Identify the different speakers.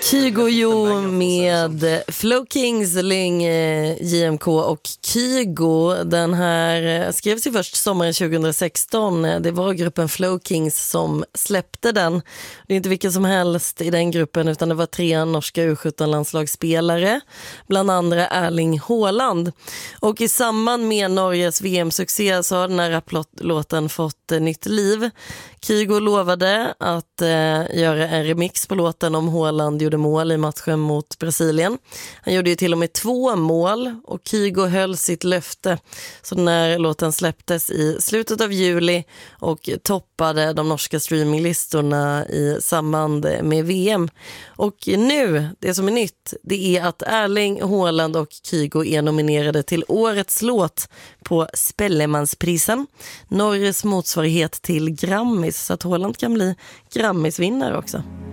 Speaker 1: Kygo med Flow Kings, Ling, JMK och Kygo. Den här skrevs ju först sommaren 2016. Det var gruppen Flow Kings som släppte den. Det är inte vilken som helst i den gruppen, utan det var 3 norska U17-landslagsspelare, bland andra Erling Haaland. Och i samband med Norges VM-succé så har den här låten fått nytt liv. Kygo lovade att göra en remix på låten om Haaland gjorde mål i matchen mot Brasilien. Han gjorde ju till och med 2 mål och Kygo höll sitt löfte. Så den här låten släpptes i slutet av juli och toppade de norska streaminglistorna i samband med VM. Och nu, det som är nytt, det är att Erling Haaland och Kygo är nominerade till årets låt på Spellemansprisen, Norges motsvarighet till Grammis, så att Haaland kan bli Grammisvinnare också.